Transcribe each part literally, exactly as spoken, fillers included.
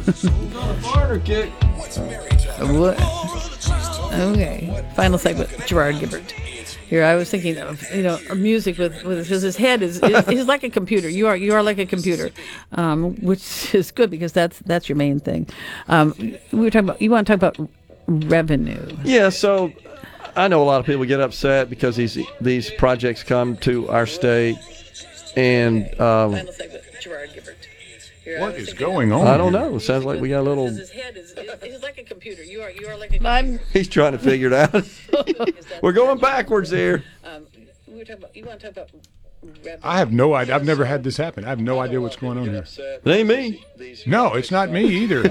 Foreigner kick. What? Okay. Final segment. Gerard Gibert. Here, I was thinking of you know music with with because his head is, is is like a computer. You are you are like a computer, um, which is good because that's that's your main thing. Um, we were talking about you want to talk about revenue. Yeah. So I know a lot of people get upset because these these projects come to our state, and um, Final segment. Gerard Gibert. Here, What is going on? I don't here? know. It sounds like we got a little. His head is, is like a computer. You are you are like a computer. I'm, He's trying to figure it out. We're going backwards here. um, we were talking about you want to talk about revenue. I have no idea. I've never had this happen. I have no idea what's going on here. It ain't me. No, it's not me either.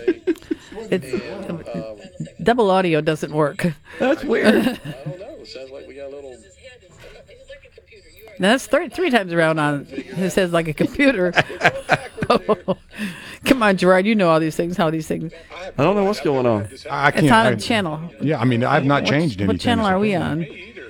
It's, double audio doesn't work. That's weird. I don't know. It sounds like we got a little. Now, that's three, three times around on it says like a computer. Come on, Gerard, you know all these things, how these things. I don't know what's going on. I can't. It's on a I- channel. Yeah, I mean, I've not What- changed anything. What channel are we so- on?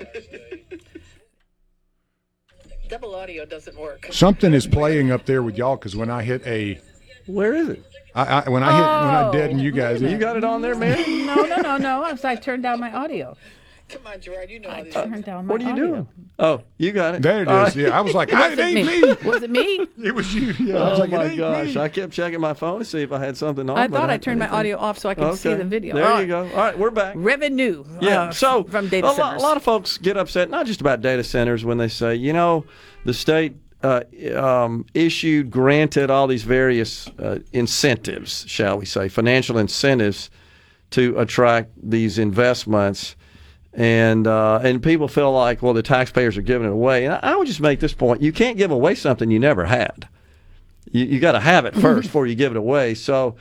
Double audio doesn't work. Something is playing up there with y'all because when I hit a, Where is it? I, I, when I hit when I Oh. deaden you guys, You got it on there, man? No, no, no, no. I, I turned down my audio. Come on, Gerard, you know I turned down my What are you audio. doing? Oh, you got it. there it is. All right. Yeah, I was like, it ain't me. Was it me? It was you. Yeah, I was Oh like, it my ain't gosh! me. I kept checking my phone to see if I had something on. I but thought I turned my audio off so I could see Okay. the video. There All you right. go. All right, we're back. Revenue. Yeah. uh, so from data a, lo- centers. a lot of folks get upset, not just about data centers, when they say, you know, the state uh, um, issued, granted all these various uh, incentives, shall we say, financial incentives to attract these investments. And uh, and people feel like, well, the taxpayers are giving it away. And I, I would just make this point: you can't give away something you never had. You you got to have it first before you give it away. So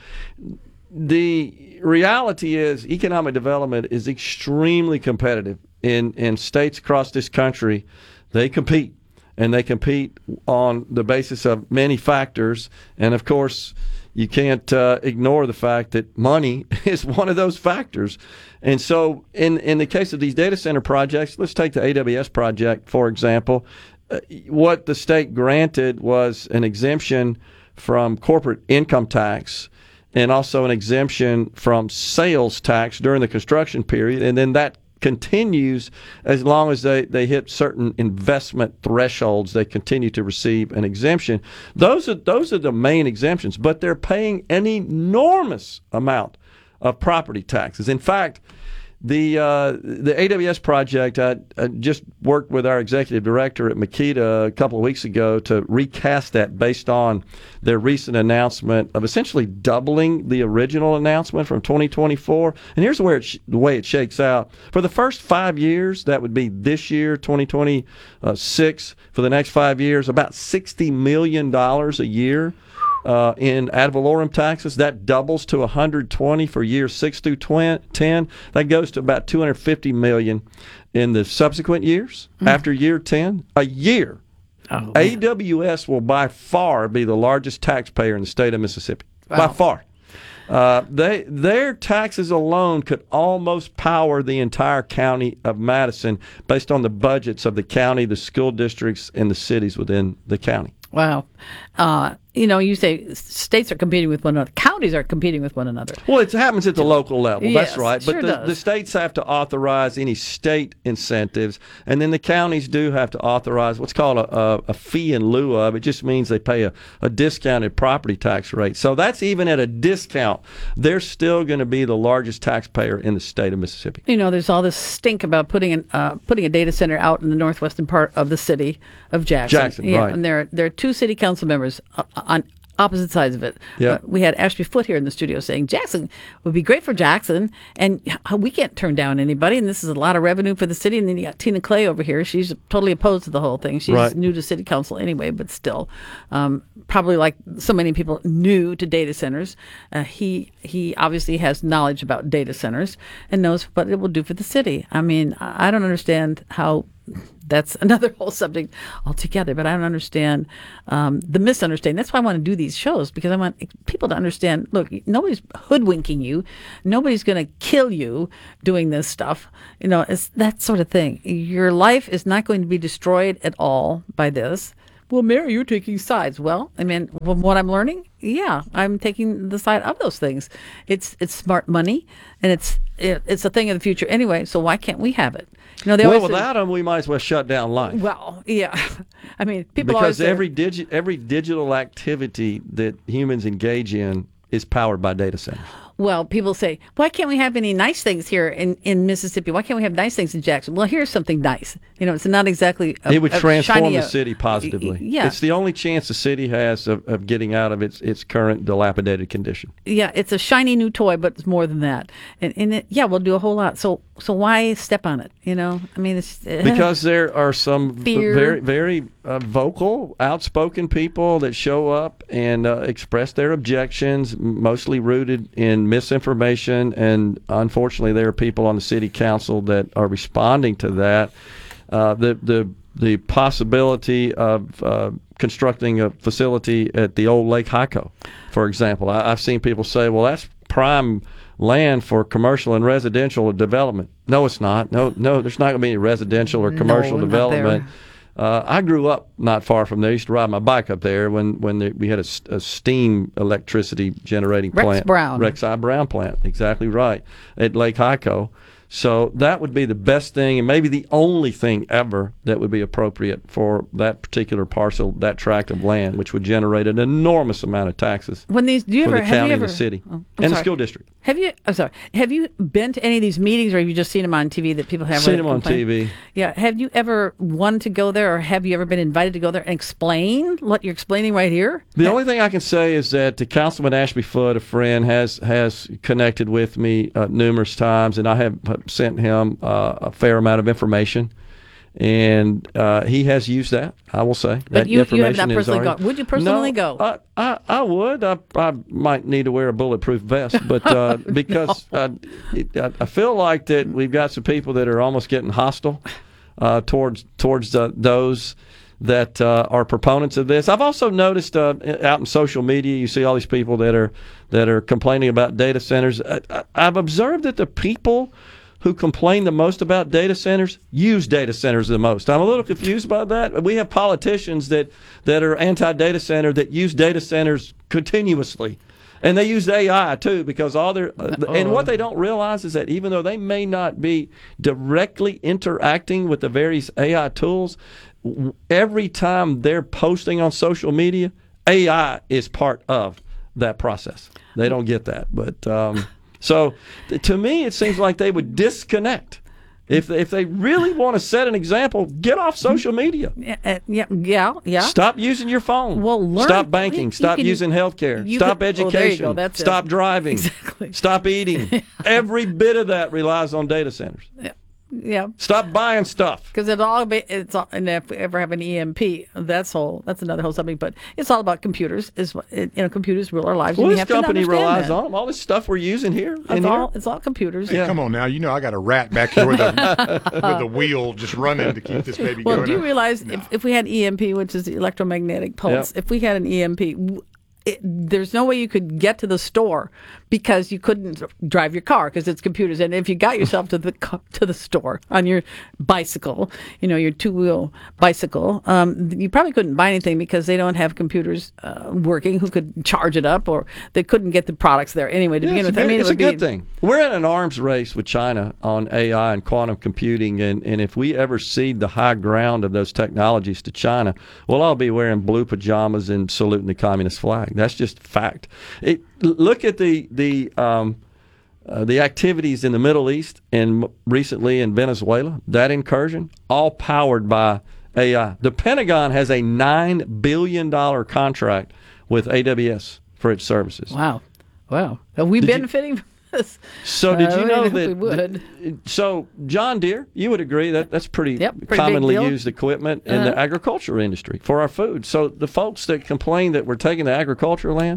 the reality is, economic development is extremely competitive in in states across this country. They compete, and they compete on the basis of many factors. And of course, you can't uh, ignore the fact that money is one of those factors. And so in, in the case of these data center projects, let's take the A W S project, for example. Uh, what the state granted was an exemption from corporate income tax and also an exemption from sales tax during the construction period. And then that continues as long as they, they hit certain investment thresholds. They continue to receive an exemption. Those are those are the main exemptions, but they're paying an enormous amount of property taxes. In fact, the uh, the A W S project, I, I just worked with our executive director at Makita a couple of weeks ago to recast that based on their recent announcement of essentially doubling the original announcement from twenty twenty-four. And here's where it sh- the way it shakes out. For the first five years, that would be this year, twenty twenty-six, for the next five years, about sixty million dollars a year. Uh, in ad valorem taxes. That doubles to one hundred twenty for years six through ten. That goes to about two hundred fifty million in the subsequent years mm. after year ten. A year. Oh, A W S will by far be the largest taxpayer in the state of Mississippi. Wow. By far. Uh, they their taxes alone could almost power the entire county of Madison based on the budgets of the county, the school districts, and the cities within the county. Wow. Uh, you know, you say states are competing with one another. Counties are competing with one another. Well, it happens at the local level. Yes, That's right. sure But the, does. the states have to authorize any state incentives, and then the counties do have to authorize what's called a, a, a fee in lieu of. It just means they pay a, a discounted property tax rate. So that's even at a discount. They're still going to be the largest taxpayer in the state of Mississippi. You know, there's all this stink about putting an, uh, putting a data center out in the northwestern part of the city of Jackson. Jackson, yeah, right. And there, there are two city council members uh, on opposite sides of it. Yeah. Uh, we had Ashby Foote here in the studio saying Jackson would be great for Jackson, and we can't turn down anybody, and this is a lot of revenue for the city. And then you got Tina Clay over here. She's totally opposed to the whole thing. She's Right. new to city council anyway, but still, um, probably like so many people new to data centers. Uh, he he obviously has knowledge about data centers and knows what it will do for the city. I mean, I I don't understand how. That's another whole subject altogether, but I don't understand um, the misunderstanding. That's why I want to do these shows, because I want people to understand, look, nobody's hoodwinking you. Nobody's going to kill you doing this stuff. You know, it's that sort of thing. Your life is not going to be destroyed at all by this. well, Mary, you're taking sides. Well, I mean, from what I'm learning, yeah, I'm taking the side of those things. It's it's smart money, and it's it, it's a thing of the future anyway. So why can't we have it? You know, they Well, always say- without them, we might as well shut down life. well, yeah. I mean, people always Because say, every digi- every digital activity that humans engage in is powered by data centers. well, people say, why can't we have any nice things here in, in Mississippi? Why can't we have nice things in Jackson? Well, here's something nice. You know, it's not exactly a, It would a transform shiny, the uh, city positively. Yeah. It's the only chance the city has of, of getting out of its, its current dilapidated condition. Yeah, it's a shiny new toy, but it's more than that. And, and it, yeah, we'll do a whole lot. So so why step on it? You know, I mean, it's Because there are some v- Fear. very, very uh, vocal, outspoken people that show up and uh, express their objections, m- mostly rooted in misinformation. And unfortunately, there are people on the city council that are responding to that. Uh, the the the possibility of uh, constructing a facility at the old Lake Hyco, for example. I, I've seen people say, "Well, that's prime land for commercial and residential development." No, it's not. No, no, there's not going to be any residential or commercial No, not development. there. Uh, I grew up not far from there. I used to ride my bike up there when when the, we had a, s- a steam electricity generating Rex plant. Brown. Rex I. Brown plant. Exactly right. At Lake Hyco. So that would be the best thing and maybe the only thing ever that would be appropriate for that particular parcel, that tract of land, which would generate an enormous amount of taxes when these, do you for ever the have county you and ever, the city oh, I'm and the sorry. school district. Have you? I'm sorry. Have you been to any of these meetings, or have you just seen them on T V that people have? Seen like them on complain- T V. Yeah. Have you ever wanted to go there, or have you ever been invited to go there and explain what you're explaining right here? The only thing I can say is that the Councilman Ashby Foote, a friend, has has connected with me uh, numerous times, and I have sent him uh, a fair amount of information, and uh, he has used that. I will say But that you- you have information not is personally already- gone. Would you personally No, go? I, I, I would. I, I might need to wear a bulletproof vest, but uh, because I, it, I I feel like that we've got some people that are almost getting hostile uh, towards towards uh, those that uh, are proponents of this. I've also noticed uh, out in social media, you see all these people that are that are complaining about data centers. I, I, I've observed that the people who complain the most about data centers use data centers the most. I'm a little confused by that. We have politicians that, that are anti-data center that use data centers continuously. And they use A I too, because all their uh, and what they don't realize is that even though they may not be directly interacting with the various A I tools, w- every time they're posting on social media, A I is part of that process. They don't get that, but um, so th- to me, it seems like they would disconnect. If if they really want to set an example, get off social media. Yeah, uh, yeah, yeah, yeah. Stop using your phone. Well, learn- Stop banking. you Stop can- using healthcare. you Stop could- oh, there you education. go, that's it. Stop driving. Exactly. Stop eating. Every bit of that relies on data centers. Yeah. Stop buying stuff. Because it all be, it's all, and if we ever have an E M P, that's whole that's another whole subject. But it's all about computers. Is what it, you know, computers rule our lives. Well, and you this have to company understand relies that. on them. All this stuff we're using here It's and all here. it's all computers. Hey, come on now. You know I got a rat back here with a with a wheel just running to keep this baby Well, going. do you on. realize if, if we had E M P, which is the electromagnetic pulse, Yep. if we had an E M P, w- it, there's no way you could get to the store because you couldn't drive your car because it's computers. And if you got yourself to the ca- to the store on your bicycle, you know, your two wheel bicycle, um, you probably couldn't buy anything because they don't have computers uh, working who could charge it up, or they couldn't get the products there anyway to Yeah, begin it's with. a, I mean, it's it a would good be, thing. We're in an arms race with China on A I and quantum computing, and, and if we ever cede the high ground of those technologies to China, we'll all be wearing blue pajamas and saluting the communist flag. That's just fact. It, look at the the um, uh, the activities in the Middle East and m- recently in Venezuela. That incursion, all powered by A I. The Pentagon has a nine billion dollar contract with A W S for its services. Wow, wow. Are we Did you- benefiting from this? So did Uh, you I know hope that? we would. that- So John Deere, you would agree that that's pretty, Yep, pretty big commonly deal. used equipment in the Uh-huh. agriculture industry for our food. So the folks that complain that we're taking the agricultural land,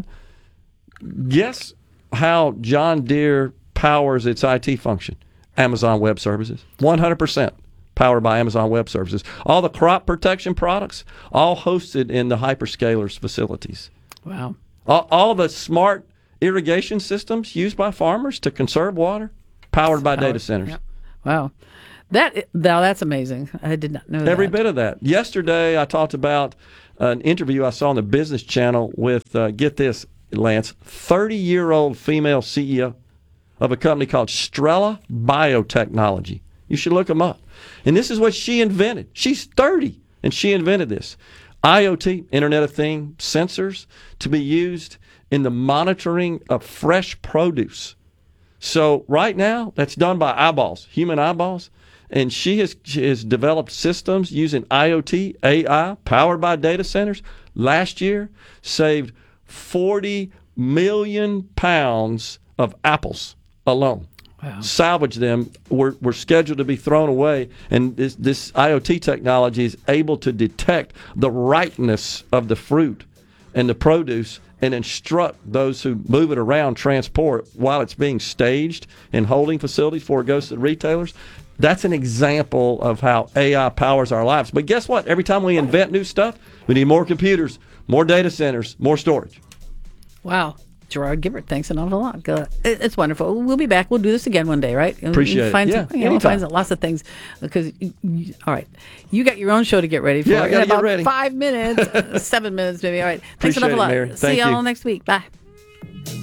guess how John Deere powers its I T function? Amazon Web Services, one hundred percent powered by Amazon Web Services. All the crop protection products, all hosted in the hyperscalers facilities. Wow. All, all the smart irrigation systems used by farmers to conserve water, powered by data centers. Yep. Wow. That now that's amazing. I did not know that. Every bit of that. Yesterday, I talked about an interview I saw on the Business Channel with, uh, get this, Lance, thirty-year-old female C E O of a company called Strela Biotechnology. You should look them up. And this is what she invented. She's thirty, and she invented this. IoT, Internet of Things, sensors to be used in the monitoring of fresh produce. So right now, that's done by eyeballs, human eyeballs. And she has, she has developed systems using IoT, A I, powered by data centers. Last year, saved forty million pounds of apples alone. Wow. Salvage them, were, were scheduled to be thrown away. And this, this IoT technology is able to detect the ripeness of the fruit and the produce and instruct those who move it around, transport, while it's being staged in holding facilities before it goes to the retailers. That's an example of how A I powers our lives. But guess what? Every time we invent new stuff, we need more computers, more data centers, more storage. Wow. Gerard Gibbert, thanks an awful lot. Uh, it- It's wonderful. We'll be back. We'll do this again one day, right? And Appreciate we'll it. find Yeah, some, you know, we'll anytime. find some- lots of things. Because, you- you- all right, you got your own show to get ready for Yeah, I in gotta get about ready. five minutes, uh, seven minutes maybe. All right. Thanks Appreciate an awful it, lot. Mary. See Thank y'all you. next week. Bye.